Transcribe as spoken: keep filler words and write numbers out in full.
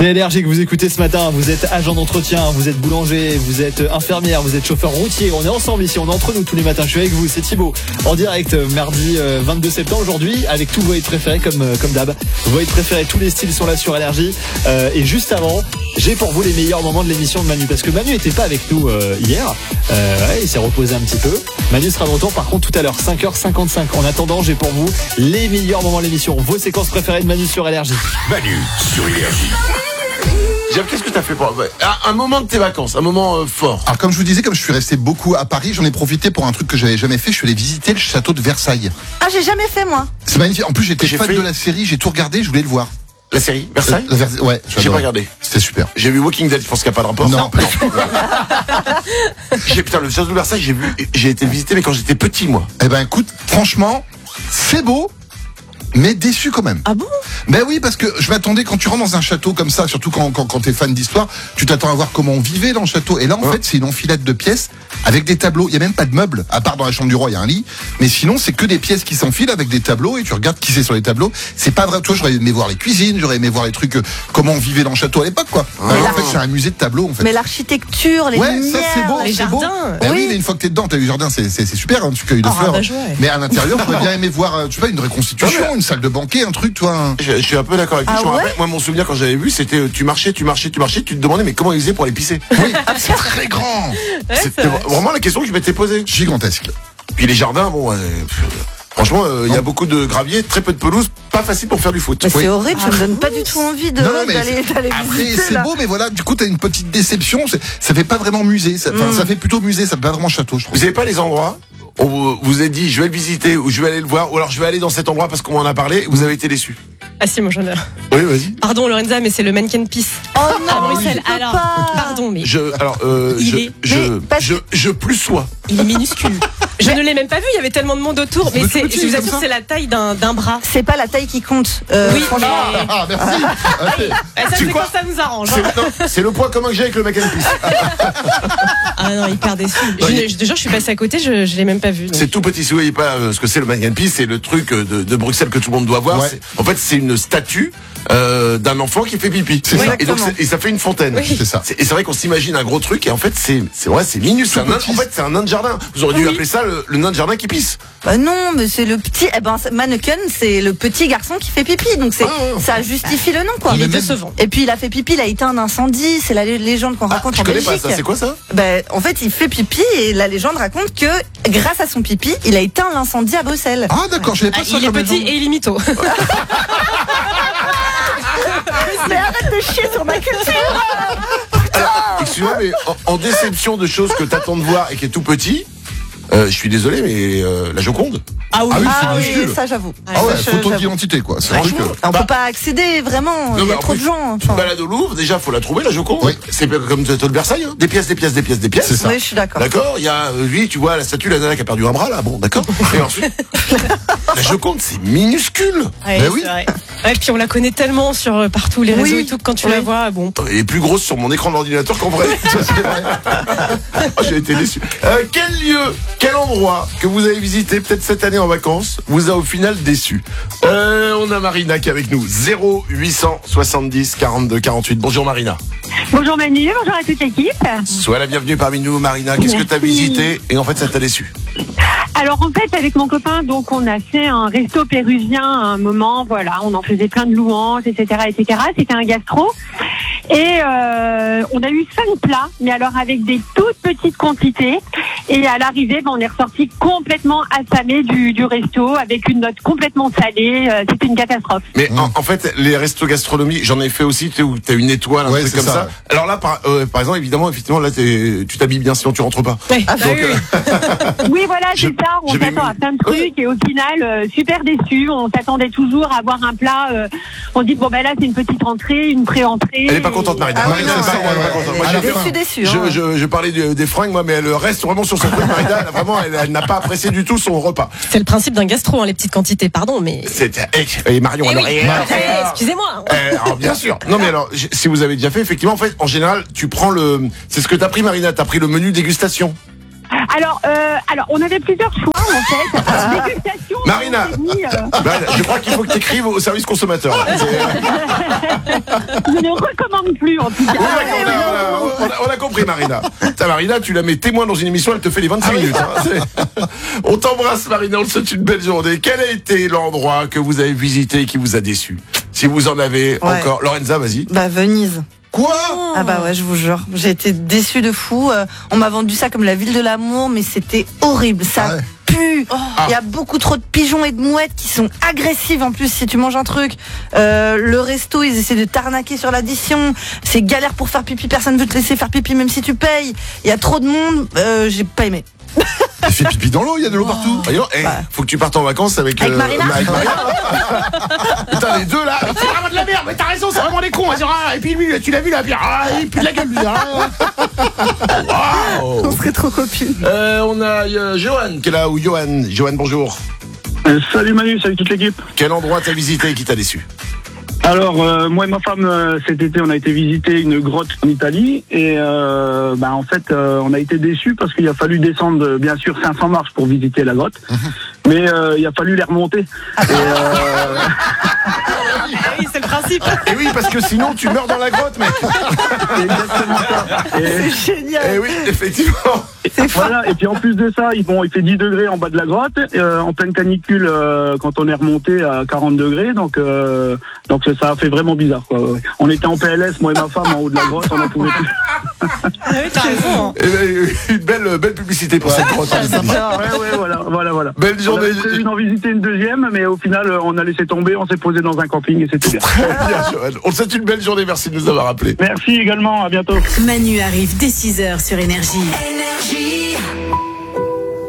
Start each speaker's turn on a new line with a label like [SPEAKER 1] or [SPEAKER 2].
[SPEAKER 1] C'est L R G que vous écoutez ce matin. Vous êtes agent d'entretien, vous êtes boulanger, vous êtes infirmière, vous êtes chauffeur routier. On est ensemble ici, on est entre nous tous les matins. Je suis avec vous, c'est Thibaut. En direct, mardi vingt-deux septembre aujourd'hui, avec tous vos hits préférés comme, comme d'hab. Vos hits préférés, tous les styles sont là sur L R G. Euh, et juste avant, j'ai pour vous les meilleurs moments de l'émission de Manu. Parce que Manu n'était pas avec nous euh, hier. Euh, ouais, il s'est reposé un petit peu. Manu sera de retour par contre tout à l'heure, cinq heures cinquante-cinq. En attendant, j'ai pour vous les meilleurs moments de l'émission. Vos séquences préférées de Manu sur L R G.
[SPEAKER 2] Manu sur L R G. Jeff, qu'est-ce que t'as fait pour un moment de tes vacances, un moment euh, fort?
[SPEAKER 3] Alors comme je vous disais, comme je suis resté beaucoup à Paris, j'en ai profité pour un truc que j'avais jamais fait. Je suis allé visiter le château de Versailles.
[SPEAKER 4] Ah, j'ai jamais fait moi.
[SPEAKER 3] C'est magnifique. En plus, j'étais
[SPEAKER 2] J'ai
[SPEAKER 3] fan
[SPEAKER 2] fait...
[SPEAKER 3] de la série, j'ai tout regardé, je voulais le voir.
[SPEAKER 2] La série Versailles
[SPEAKER 3] euh, Vers... Ouais,
[SPEAKER 2] j'ai pas regardé.
[SPEAKER 3] C'était super.
[SPEAKER 2] J'ai vu Walking Dead, je pense qu'il n'y a pas de rapport.
[SPEAKER 3] Non,
[SPEAKER 2] non. j'ai, putain, le château de Versailles, j'ai vu, j'ai été le visiter, mais quand j'étais petit, moi.
[SPEAKER 3] Eh ben, écoute, franchement, c'est beau. Mais déçu quand même.
[SPEAKER 4] Ah bon?
[SPEAKER 3] Ben oui, parce que je m'attendais, quand tu rentres dans un château comme ça, surtout quand, quand, quand t'es fan d'histoire, tu t'attends à voir comment on vivait dans le château. Et là, en ouais. fait, c'est une enfilade de pièces avec des tableaux. Il y a même pas de meubles, à part dans la chambre du roi, il y a un lit. Mais sinon, c'est que des pièces qui s'enfilent avec des tableaux et tu regardes qui c'est sur les tableaux. C'est pas vrai. Toi, j'aurais aimé voir les cuisines, j'aurais aimé voir les trucs, euh, comment on vivait dans le château à l'époque, quoi.
[SPEAKER 2] Ah.
[SPEAKER 3] Alors, en fait, c'est un musée de tableaux, en fait.
[SPEAKER 4] Mais l'architecture, les
[SPEAKER 3] ouais,
[SPEAKER 4] lumières,
[SPEAKER 3] ça, c'est beau,
[SPEAKER 4] les
[SPEAKER 3] c'est
[SPEAKER 4] jardins.
[SPEAKER 3] Beau. Ben oui. oui, mais une fois que t'es dedans, t'as vu le jardin, c'est, c'est, c'est super, hein, tu cueilles de
[SPEAKER 4] oh,
[SPEAKER 3] fleurs.
[SPEAKER 4] Bah, ouais.
[SPEAKER 3] Mais à l'intérieur, j'aurais bien aimé voir, tu vois, une reconstitution, ouais. une salle de banquet, un truc, toi.
[SPEAKER 2] Je, je suis un peu d'accord avec
[SPEAKER 4] ah
[SPEAKER 2] toi.
[SPEAKER 4] Ouais
[SPEAKER 2] Moi, mon souvenir quand j'avais vu, c'était tu marchais, tu marchais, tu marchais, tu te demandais mais comment ils faisaient pour aller pisser.
[SPEAKER 3] Oui, c'est très grand.
[SPEAKER 4] Ouais,
[SPEAKER 2] c'était vraiment la question que je m'étais posée.
[SPEAKER 3] Gigantesque.
[SPEAKER 2] Puis les jardins, bon, euh, franchement, il euh, y a beaucoup de gravier, très peu de pelouse, pas facile pour faire du foot.
[SPEAKER 4] Mais oui. C'est horrible,
[SPEAKER 3] ah,
[SPEAKER 4] ça me donne pas du tout envie de,
[SPEAKER 3] non, non,
[SPEAKER 4] d'aller, d'aller
[SPEAKER 3] après,
[SPEAKER 4] visiter.
[SPEAKER 3] C'est
[SPEAKER 4] là.
[SPEAKER 3] beau, mais voilà, du coup, t'as une petite déception. C'est, ça fait pas vraiment musée. Ça, mm. ça fait plutôt musée, ça fait pas vraiment château, je trouve.
[SPEAKER 2] Vous avez pas les endroits? On vous, vous a dit, je vais le visiter, ou je vais aller le voir, ou alors je vais aller dans cet endroit parce qu'on m'en a parlé, vous avez été déçus.
[SPEAKER 5] Ah si, moi j'en ai.
[SPEAKER 2] Oui, vas-y.
[SPEAKER 5] Pardon Lorenza, mais c'est le mannequin Peace.
[SPEAKER 4] Oh non,
[SPEAKER 5] à Bruxelles.
[SPEAKER 4] oui,
[SPEAKER 5] Alors,
[SPEAKER 4] pas.
[SPEAKER 5] pardon, mais.
[SPEAKER 2] Je, alors, euh,
[SPEAKER 5] il
[SPEAKER 2] je,
[SPEAKER 5] est...
[SPEAKER 2] je,
[SPEAKER 4] mais
[SPEAKER 2] je, je, je plus sois.
[SPEAKER 5] Il est minuscule. Je ne l'ai même pas vu, il y avait tellement de monde autour. Mais c'est, je vous assure, c'est la taille d'un, d'un bras.
[SPEAKER 4] C'est pas la taille qui compte. Euh,
[SPEAKER 5] oui,
[SPEAKER 4] franchement.
[SPEAKER 5] mais...
[SPEAKER 3] Ah, merci.
[SPEAKER 5] Okay. Ça, c'est quoi ça nous arrange.
[SPEAKER 2] C'est, non, c'est le point commun que j'ai avec le mannequin Peace.
[SPEAKER 5] Ah non, hyper déçu. Je, je te jure, je suis passée à côté, je, je l'ai même pas vu. Donc.
[SPEAKER 2] C'est tout petit, si vous voyez pas euh, ce que c'est le mannequin Peace, c'est le truc de, de Bruxelles que tout le monde doit voir.
[SPEAKER 3] Ouais.
[SPEAKER 2] C'est, en fait, c'est une statue euh, d'un enfant qui fait pipi.
[SPEAKER 3] C'est
[SPEAKER 2] oui,
[SPEAKER 3] ça.
[SPEAKER 2] Et donc, c'est, et ça fait une fontaine.
[SPEAKER 5] Oui.
[SPEAKER 3] C'est ça.
[SPEAKER 2] C'est, et c'est vrai qu'on s'imagine un gros truc, et en fait, c'est, c'est vrai, c'est minus. C'est un nain, en fait, c'est un nain de jardin. Vous auriez dû
[SPEAKER 5] oui.
[SPEAKER 2] appeler ça le, le nain de jardin qui pisse.
[SPEAKER 4] Bah non, mais c'est le petit. Eh ben, mannequin, c'est le petit garçon qui fait pipi, donc c'est
[SPEAKER 2] ah,
[SPEAKER 4] ça justifie le nom, quoi.
[SPEAKER 5] Il est
[SPEAKER 3] même...
[SPEAKER 5] décevant.
[SPEAKER 4] Et puis il a fait pipi, il a éteint un incendie. C'est la légende qu'on
[SPEAKER 2] Ah,
[SPEAKER 4] raconte
[SPEAKER 2] je
[SPEAKER 4] en
[SPEAKER 2] connais
[SPEAKER 4] Belgique.
[SPEAKER 2] pas ça. C'est quoi ça?
[SPEAKER 4] Ben, en fait, il fait pipi et la légende raconte que grâce à son pipi, il a éteint l'incendie à Bruxelles.
[SPEAKER 3] Ah d'accord, je savais pas
[SPEAKER 5] Ah,
[SPEAKER 3] ça.
[SPEAKER 5] il est
[SPEAKER 3] comme
[SPEAKER 5] petit
[SPEAKER 3] légende.
[SPEAKER 5] et il est mytho.
[SPEAKER 4] Mais arrête de chier sur ma culture.
[SPEAKER 2] Alors, excuse-moi, mais en, en déception de choses que t'attends de voir et qui est tout petit, euh, je suis désolé, mais euh, la Joconde.
[SPEAKER 5] Ah oui,
[SPEAKER 3] Ah oui, c'est
[SPEAKER 4] Ah oui,
[SPEAKER 3] minuscule.
[SPEAKER 4] ça j'avoue.
[SPEAKER 3] Ah ouais,
[SPEAKER 4] Ça,
[SPEAKER 3] photo
[SPEAKER 4] j'avoue.
[SPEAKER 3] d'identité, quoi. C'est un truc. euh,
[SPEAKER 4] On
[SPEAKER 2] Bah,
[SPEAKER 4] peut pas accéder vraiment.
[SPEAKER 2] Non,
[SPEAKER 4] Il y
[SPEAKER 2] mais
[SPEAKER 4] a
[SPEAKER 2] en
[SPEAKER 4] trop de
[SPEAKER 2] plus,
[SPEAKER 4] gens.
[SPEAKER 2] Tu te
[SPEAKER 4] Enfin,
[SPEAKER 2] balades au Louvre, déjà, faut la trouver, la Joconde.
[SPEAKER 3] Oui.
[SPEAKER 2] C'est pas comme le Versailles, hein. Des pièces, des pièces, des pièces, des pièces.
[SPEAKER 3] C'est ça.
[SPEAKER 4] oui, je suis d'accord.
[SPEAKER 2] D'accord, il y a euh, lui, tu vois la statue, la nana qui a perdu un bras là, bon, d'accord. Et ensuite, la Joconde, c'est minuscule.
[SPEAKER 5] Ouais,
[SPEAKER 3] Ben
[SPEAKER 5] c'est
[SPEAKER 3] oui.
[SPEAKER 5] vrai. Ouais, puis on la connaît tellement sur euh, partout les réseaux
[SPEAKER 4] Oui.
[SPEAKER 5] et tout que quand tu
[SPEAKER 4] Oui.
[SPEAKER 5] la vois, bon.
[SPEAKER 2] Elle est plus grosse sur mon écran de l'ordinateur qu'en vrai. Ça, c'est vrai. Oh, j'ai été déçu. Euh, quel lieu, quel endroit que vous avez visité peut-être cette année en vacances vous a au final déçu? euh, On a Marina qui est avec nous. zéro huit soixante-dix quarante-deux quarante-huit. Bonjour Marina.
[SPEAKER 6] Bonjour Manu, bonjour à toute l'équipe.
[SPEAKER 2] Sois la bienvenue parmi nous Marina. Qu'est-ce que tu as visité et en fait ça t'a déçu?
[SPEAKER 6] Alors en fait avec mon copain donc on a fait un resto péruvien à un moment, voilà, on en faisait plein de louanges, et cetera, et cetera. C'était un gastro et euh, on a eu cinq plats, mais alors avec des toutes petites quantités. Et à l'arrivée, ben, on est ressorti complètement affamé du, du resto avec une note complètement salée. Euh, c'était une catastrophe.
[SPEAKER 2] Mais mmh. en, en fait, les restos gastronomiques, j'en ai fait aussi, tu sais, où t'as une étoile, un
[SPEAKER 3] ouais,
[SPEAKER 2] truc comme ça.
[SPEAKER 3] ça.
[SPEAKER 2] Alors là, par, euh, par exemple, évidemment, effectivement, là, t'es, tu t'habilles bien, sinon tu rentres pas.
[SPEAKER 5] Ouais.
[SPEAKER 4] Ah,
[SPEAKER 5] bah
[SPEAKER 2] Donc,
[SPEAKER 5] oui, oui.
[SPEAKER 6] Oui, voilà,
[SPEAKER 2] Je-
[SPEAKER 6] c'est ça. On
[SPEAKER 2] je vais
[SPEAKER 6] s'attend
[SPEAKER 2] me-
[SPEAKER 6] à plein de trucs et au final, euh, super déçu. On s'attendait toujours à avoir un plat. Euh, on dit bon ben là, c'est une petite entrée, une pré-entrée.
[SPEAKER 2] Elle est pas contente, Marina.
[SPEAKER 4] Ah oui,
[SPEAKER 2] Marina,
[SPEAKER 4] non,
[SPEAKER 2] c'est ça,
[SPEAKER 4] ouais,
[SPEAKER 2] elle est pas
[SPEAKER 4] ouais,
[SPEAKER 2] contente.
[SPEAKER 4] ouais.
[SPEAKER 2] Moi,
[SPEAKER 3] À
[SPEAKER 2] j'ai
[SPEAKER 3] la
[SPEAKER 2] fait-
[SPEAKER 3] fin.
[SPEAKER 4] Déçu, déçu.
[SPEAKER 2] Je,
[SPEAKER 4] hein.
[SPEAKER 2] je, je parlais de- des fringues, moi, mais elle reste vraiment sur son truc, Marina. Elle, a vraiment, elle, elle n'a pas apprécié du tout son repas.
[SPEAKER 5] C'est le principe d'un gastro, hein, les petites quantités, pardon, mais.
[SPEAKER 2] C'est, et Marion,
[SPEAKER 5] Eh
[SPEAKER 2] alors,
[SPEAKER 5] oui.
[SPEAKER 2] et-
[SPEAKER 5] Eh, excusez-moi.
[SPEAKER 2] Euh, alors bien sûr. Non mais alors, j- si vous avez déjà fait, effectivement, en fait, en général, tu prends le. C'est ce que t'as pris, Marina. T'as pris le menu dégustation.
[SPEAKER 6] Alors, euh, alors, on avait plusieurs choix en fait. Alors, dégustation.
[SPEAKER 2] Marina.
[SPEAKER 6] on s'est dit, euh,
[SPEAKER 2] Bah, je crois qu'il faut que tu écrives au service consommateur. là. C'est-
[SPEAKER 6] Je ne recommande plus, en tout cas.
[SPEAKER 2] Oui, d'accord, on, a, on, a, on a compris, Marina. Ta Marina, tu la mets témoin dans une émission, elle te fait les vingt-cinq minutes. Hein. C'est- On t'embrasse, Marina, on te souhaite une belle journée. Quel a été l'endroit que vous avez visité et qui vous a déçu? Si vous en avez
[SPEAKER 4] Ouais.
[SPEAKER 2] encore. Lorenza, vas-y.
[SPEAKER 4] Bah, Venise.
[SPEAKER 3] Quoi?
[SPEAKER 4] Ah bah ouais, je vous jure. J'ai été déçue de fou. Euh, on m'a vendu ça comme la ville de l'amour, mais c'était horrible. Ça
[SPEAKER 3] Ah ouais.
[SPEAKER 4] pue.
[SPEAKER 2] Ah.
[SPEAKER 4] Il y a beaucoup trop de pigeons et de mouettes qui sont agressives en plus si tu manges un truc. Euh, le resto, ils essaient de t'arnaquer sur l'addition. C'est galère pour faire pipi. Personne veut te laisser faire pipi même si tu payes. Il y a trop de monde. Euh, j'ai pas aimé.
[SPEAKER 3] Il fait pipi dans l'eau, il y a de l'eau partout.
[SPEAKER 2] Voyons, eh,
[SPEAKER 4] Bah.
[SPEAKER 2] faut que tu partes en vacances avec,
[SPEAKER 4] Avec Marina
[SPEAKER 2] avec Marina. Putain, les deux là.
[SPEAKER 7] C'est vraiment de la merde, mais t'as raison, c'est vraiment des cons. Hein, ah, et puis lui, tu l'as vu là, puis, ah, il pue de la gueule lui. Ah.
[SPEAKER 2] Waouh.
[SPEAKER 4] On serait trop copines.
[SPEAKER 2] Euh, on a euh, Johan qui est là, ou Johan. Johan, bonjour.
[SPEAKER 8] Euh, salut Manu, salut toute l'équipe.
[SPEAKER 2] Quel endroit t'as visité et qui t'a déçu?
[SPEAKER 8] Alors euh, moi et ma femme euh, cet été on a été visiter une grotte en Italie et euh, bah, en fait euh, on a été déçus parce qu'il a fallu descendre euh, bien sûr cinq cents marches pour visiter la grotte, mais euh, il a fallu les remonter. Et, euh,
[SPEAKER 5] Ah oui, c'est le principe.
[SPEAKER 2] Et oui, parce que sinon tu meurs dans la grotte, mec.
[SPEAKER 8] c'est exactement ça. Et,
[SPEAKER 4] Génial.
[SPEAKER 2] Eh oui, effectivement.
[SPEAKER 8] voilà. Et puis en plus de ça, il, bon, il fait dix degrés en bas de la grotte, euh, en pleine canicule euh, quand on est remonté à quarante degrés, donc euh, donc ça a fait vraiment bizarre, quoi. Ouais. On était en P L S, moi et ma femme, en haut de la grotte, on n'en pouvait plus.
[SPEAKER 5] Ah oui, t'as raison. hein.
[SPEAKER 2] Eh ben, une belle, belle publicité pour cette grotte.
[SPEAKER 8] Ouais, ouais, voilà, voilà, voilà.
[SPEAKER 2] Belle
[SPEAKER 8] On
[SPEAKER 2] journée.
[SPEAKER 8] avait prévu d'en visiter une deuxième, mais au final, on a laissé tomber, on s'est posé dans un camping et c'était bien.
[SPEAKER 2] Très bien, Johan. On te souhaite une belle journée. Merci de nous avoir appelés.
[SPEAKER 8] Merci également, à bientôt.
[SPEAKER 9] Manu arrive dès six heures sur Énergie. Énergie.